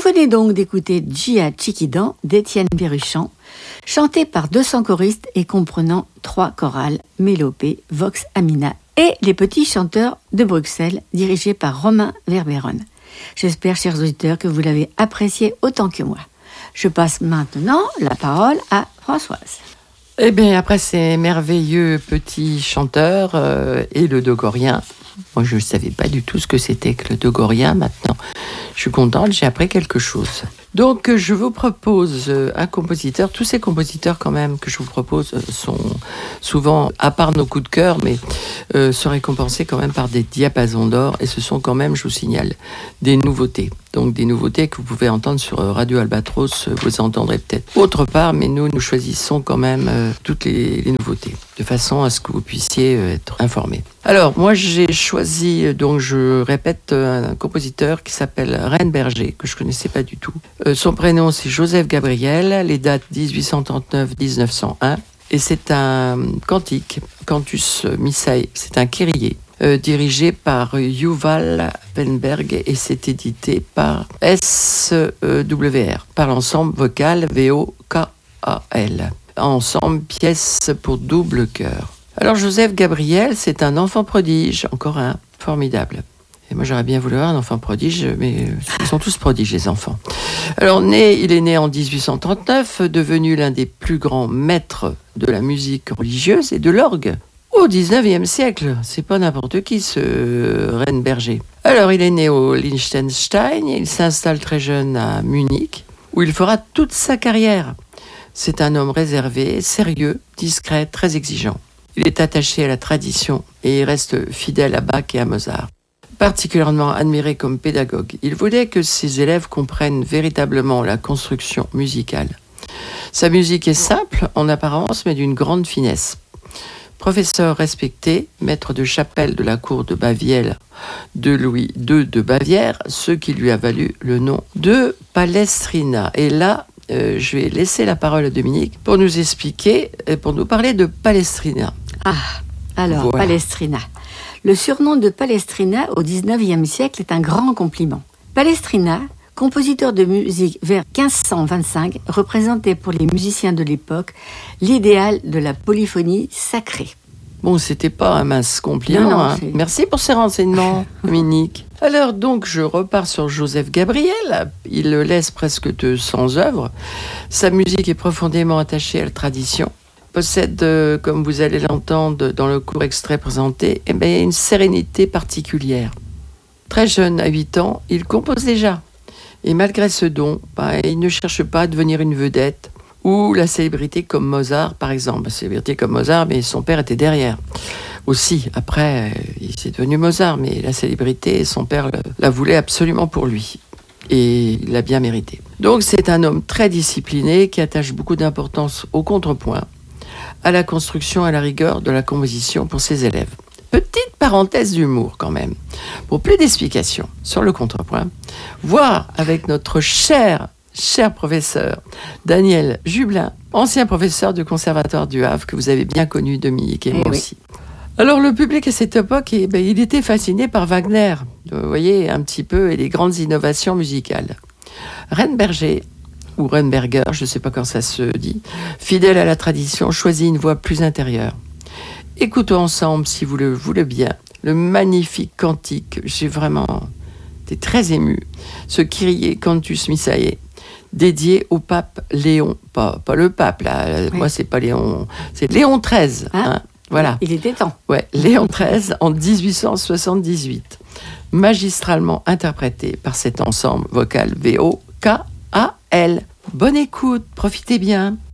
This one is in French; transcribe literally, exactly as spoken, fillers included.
venez donc d'écouter Gia Chiquidan d'Étienne Perruchant, chanté par deux cents choristes et comprenant trois chorales, Mélopée, Vox Amina et Les Petits Chanteurs de Bruxelles, dirigés par Romain Verberon. J'espère, chers auditeurs, que vous l'avez apprécié autant que moi. Je passe maintenant la parole à Françoise. Eh bien, après ces merveilleux petits chanteurs euh, et le dogorien, moi je ne savais pas du tout ce que c'était que le dogorien. Maintenant, je suis contente, j'ai appris quelque chose. Donc, je vous propose un compositeur. Tous ces compositeurs, quand même, que je vous propose sont souvent, à part nos coups de cœur, mais euh, sont récompensés quand même par des diapasons d'or. Et ce sont quand même, je vous signale, des nouveautés. Donc, des nouveautés que vous pouvez entendre sur Radio Albatros. Vous entendrez peut-être autre part, mais nous, nous choisissons quand même euh, toutes les, les nouveautés, de façon à ce que vous puissiez euh, être informés. Alors, moi, j'ai choisi, donc je répète, un compositeur qui s'appelle Reine Berger, que je ne connaissais pas du tout. Euh, son prénom, c'est Joseph Gabriel, les dates dix-huit cent trente-neuf à dix-neuf cent un, et c'est un cantique, cantus missae, c'est un kyrie, euh, dirigé par Yuval Weinberg, et c'est édité par S W R, par l'ensemble vocal V O K A L, ensemble pièce pour double chœur. Alors Joseph Gabriel, c'est un enfant prodige, encore un, formidable. Et moi, j'aurais bien voulu avoir un enfant prodige, mais ils sont tous prodiges, les enfants. Alors, né, il est né en dix-huit cent trente-neuf, devenu l'un des plus grands maîtres de la musique religieuse et de l'orgue au dix-neuvième siècle. C'est pas n'importe qui, ce Reine Berger. Alors, il est né au Liechtenstein, il s'installe très jeune à Munich, où il fera toute sa carrière. C'est un homme réservé, sérieux, discret, très exigeant. Il est attaché à la tradition et il reste fidèle à Bach et à Mozart. Particulièrement admiré comme pédagogue, il voulait que ses élèves comprennent véritablement la construction musicale. Sa musique est simple en apparence, mais d'une grande finesse. Professeur respecté, maître de chapelle de la cour de Bavière de Louis deux de Bavière, ce qui lui a valu le nom de Palestrina. Et là, euh, je vais laisser la parole à Dominique pour nous expliquer, pour nous parler de Palestrina. Ah, alors, voilà. Palestrina. Le surnom de Palestrina au dix-neuvième siècle est un grand compliment. Palestrina, compositeur de musique vers quinze cent vingt-cinq, représentait pour les musiciens de l'époque l'idéal de la polyphonie sacrée. Bon, c'était pas un mince compliment. Non, non, hein. Merci pour ces renseignements, Dominique. Alors donc, je repars sur Joseph Gabriel. Il laisse presque deux cents œuvres. Sa musique est profondément attachée à la tradition. Possède, euh, comme vous allez l'entendre dans le court extrait présenté, eh bien, une sérénité particulière. Très jeune, à huit ans, il compose déjà. Et malgré ce don, bah, il ne cherche pas à devenir une vedette ou la célébrité comme Mozart, par exemple. La célébrité comme Mozart, mais son père était derrière. Aussi, après, il s'est devenu Mozart, mais la célébrité, son père la voulait absolument pour lui. Et il l'a bien mérité. Donc, c'est un homme très discipliné qui attache beaucoup d'importance au contrepoint, à la construction et à la rigueur de la composition pour ses élèves. Petite parenthèse d'humour quand même. Pour plus d'explications sur le contrepoint, voir avec notre cher, cher professeur Daniel Jublin, ancien professeur du Conservatoire du Havre, que vous avez bien connu, Dominique, et, et moi oui. aussi. Alors le public à cette époque, eh ben, il était fasciné par Wagner, vous voyez, un petit peu, et les grandes innovations musicales. Reine Berger, ou Renberger, je ne sais pas quand ça se dit, fidèle à la tradition, choisit une voix plus intérieure. Écoutons ensemble, si vous le voulez bien, le magnifique cantique, j'ai vraiment été très ému, ce Kyrie Cantus Missae, dédié au pape Léon, pas, pas le pape, là, oui. Moi c'est pas Léon, c'est Léon treize, hein, hein, voilà. Il était temps. Ouais, Léon treize en dix-huit cent soixante-dix-huit, magistralement interprété par cet ensemble vocal V O K A L. Bonne écoute, profitez bien.